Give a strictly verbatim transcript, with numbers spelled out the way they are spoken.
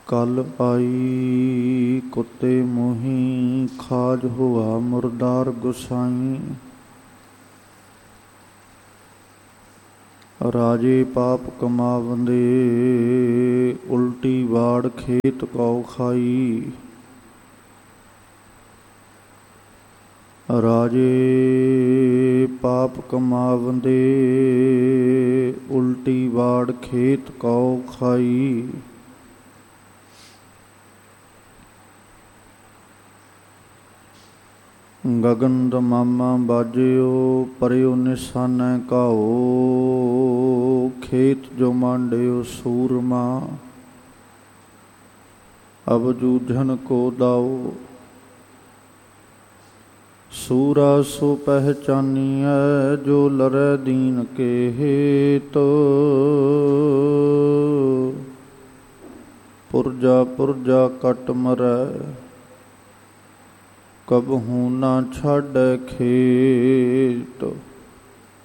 ਕਲ ਆਈ ਕੁੱਤੇ ਮੋਹੀ, ਖਾਜ ਹੁਆ ਮੁਰਦਾਰ ਗੁਸਾਈ। ਰਾਜੇ ਪਾਪ ਕਮਾਵੰਦੇ, ਉਲਟੀ ਵਾੜ ਖੇਤ ਕਉ ਖਾਈ। ਰਾਜੇ ਪਾਪ ਕਮਾਵੰਦੇ, ਉਲਟੀ ਵਾੜ ਖੇਤ ਕਉ ਖਾਈ। ਗਗਨ ਦਮਾਮਾ ਬਾਜਿਓ, ਪਰਿਓ ਨਿਸ਼ਾਨੈ ਘਾਓ। ਖੇਤ ਜੋ ਮਾਂਡਿਓ ਸੂਰਮਾ, ਅਬ ਜੂਝਨ ਕੋ ਦਾਓ। ਸੂਰਾ ਸੋ ਪਹਿਚਾਨੀਐ, ਜੋ ਲਰੈ ਦੀਨ ਕੇ ਹੇਤ। ਪੁਰਜਾ ਪੁਰਜਾ ਕਟ ਮਰੈ, ਕਬਹੂ ਨਾ ਛਾਡੈ ਖੇਤ।